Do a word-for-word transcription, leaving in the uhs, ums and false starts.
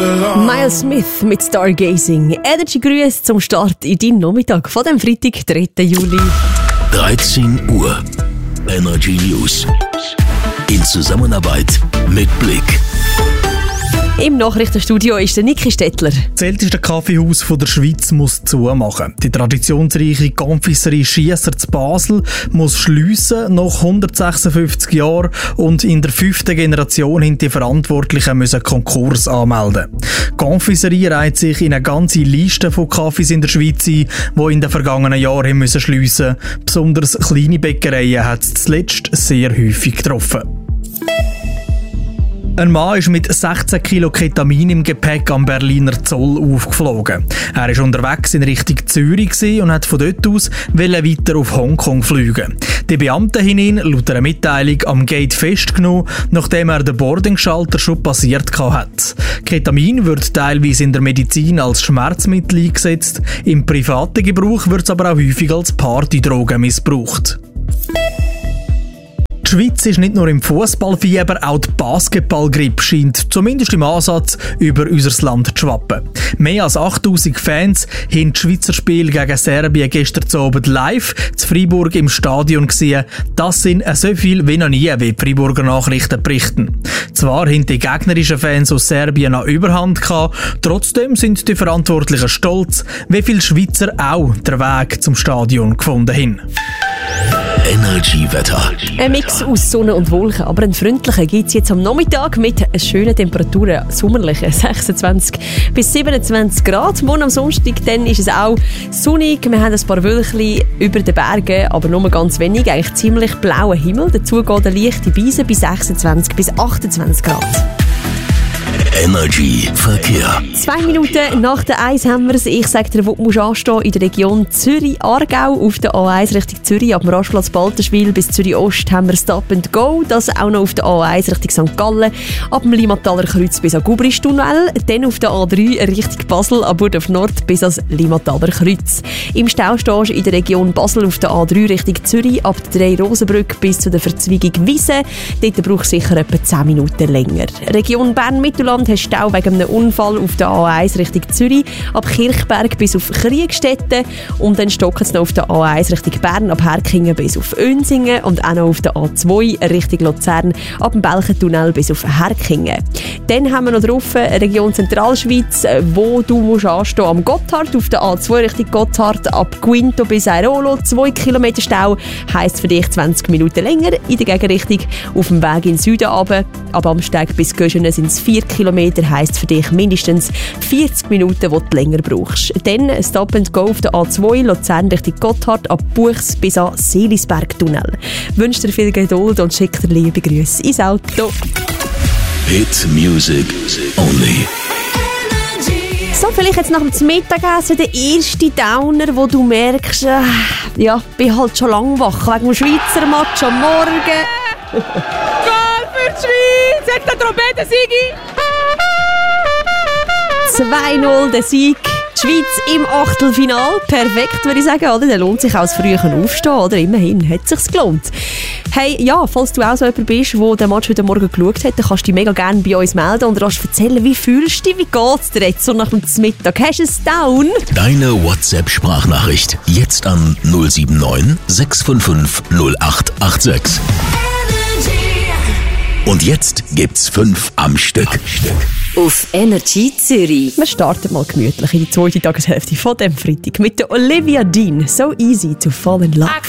Miles Smith mit Stargazing. Energy Grüße zum Start in deinen Nachmittag von dem Freitag, dritten Juli. dreizehn Uhr. Energy News. In Zusammenarbeit mit Blick. Im Nachrichtenstudio ist der Niki Stettler. Das älteste Kaffeehaus der Schweiz muss zumachen. Die traditionsreiche Confiserie Schiesser zu Basel muss schliessen nach hundertsechsundfünfzig Jahren, und in der fünften Generation haben die Verantwortlichen müssen Konkurs anmelden. Die Confiserie reiht sich in eine ganze Liste von Kaffees in der Schweiz ein, die in den vergangenen Jahren müssen schliessen. Besonders kleine Bäckereien hat es zuletzt sehr häufig getroffen. Ein Mann ist mit sechzehn Kilo Ketamin im Gepäck am Berliner Zoll aufgeflogen. Er war unterwegs in Richtung Zürich und hat von dort aus weiter auf Hongkong fliegen. Die Beamten haben ihn laut einer Mitteilung am Gate festgenommen, nachdem er den Boardingschalter schon passiert hat. Ketamin wird teilweise in der Medizin als Schmerzmittel eingesetzt, im privaten Gebrauch wird es aber auch häufig als Partydroge missbraucht. Die Schweiz ist nicht nur im Fußballfieber, auch die Basketballgrippe scheint zumindest im Ansatz über unser Land zu schwappen. Mehr als achttausend Fans haben das Schweizer Spiel gegen Serbien gestern Abend live zu Freiburg im Stadion gesehen. Das sind so viel wie noch nie, wie die Freiburger Nachrichten berichten. Zwar haben die gegnerischen Fans aus Serbien eine Überhand gehabt, trotzdem sind die Verantwortlichen stolz, wie viele Schweizer auch den Weg zum Stadion gefunden haben. Energy-Wetter. Ein Mix aus Sonne und Wolken, aber einen freundlichen gibt es jetzt am Nachmittag mit schönen Temperaturen, sommerlichen sechsundzwanzig bis siebenundzwanzig Grad. Morgen am Sonntag dann ist es auch sonnig. Wir haben ein paar Wölkchen über den Bergen, aber nur ganz wenig, eigentlich ziemlich blauer Himmel. Dazu geht eine leichte Brise bei sechsundzwanzig bis achtundzwanzig Grad. Energy Verkehr. Zwei Minuten nach der eins haben wir es. Ich sage dir, wo du musst anstehen in der Region Zürich-Aargau auf der A eins Richtung Zürich. Ab dem Rastplatz Balterschwil bis Zürich-Ost haben wir Stop and Go. Das auch noch auf der A eins Richtung Sankt Gallen. Ab dem Limataler Kreuz bis an Gubristunnel. Dann auf der A drei Richtung Basel, ab Burdorf Nord bis ans Limataler Kreuz. Im Stau stehst du in der Region Basel auf der A drei Richtung Zürich. Ab der drei Rosenbrücke bis zu der Verzweigung Wiese. Dort braucht es sicher etwa zehn Minuten länger. Region Bern-Mittelland hast Stau wegen einem Unfall auf der A eins Richtung Zürich, ab Kirchberg bis auf Kriegstetten, und dann stocken es noch auf der A eins Richtung Bern, ab Herkingen bis auf Önsingen, und auch noch auf der A zwei Richtung Luzern, ab dem Belchentunnel bis auf Herkingen. Dann haben wir noch drauf Region Zentralschweiz, wo du musst anstehen am Gotthard, auf der A zwei Richtung Gotthard, ab Quinto bis Airolo, zwei Kilometer Stau, heisst für dich zwanzig Minuten länger in der Gegenrichtung. Auf dem Weg in den Süden runter, ab Amsteg bis Göschenen sind es vier Kilometer, heisst für dich mindestens vierzig Minuten, die du länger brauchst. Dann Stop and Go auf der A zwei, Luzern Richtung Gotthard, ab Buchs bis an Seelisberg-Tunnel. Ich wünsche dir viel Geduld und schicke dir liebe Grüße ins Auto. Hit Music Only. So, vielleicht jetzt nach dem Mittagessen der erste Downer, wo du merkst, äh, ja, bin halt schon lang wach wegen dem Schweizer Match am Morgen. Goal für die Schweiz! Jetzt der Trompete, Sigi! zwei null der Sieg. Die Schweiz im Achtelfinal. Perfekt, würde ich sagen. Oder? Dann lohnt sich auch das frühe Aufstehen. Oder? Immerhin hat es sich gelohnt. Hey, ja, falls du auch so jemand bist, der den Match heute Morgen geschaut hat, dann kannst du dich mega gerne bei uns melden und kannst erzählen, wie fühlst du dich, wie geht es dir jetzt so nach dem Mittag? Hast du es down? Deine WhatsApp-Sprachnachricht jetzt an null sieben neun sechs fünf fünf null acht acht sechs. Und jetzt gibt's fünf am Stück. Auf Energy Zürich. Wir starten mal gemütlich in die zweite Tageshälfte von dem Freitag mit der Olivia Dean. So easy to fall in love.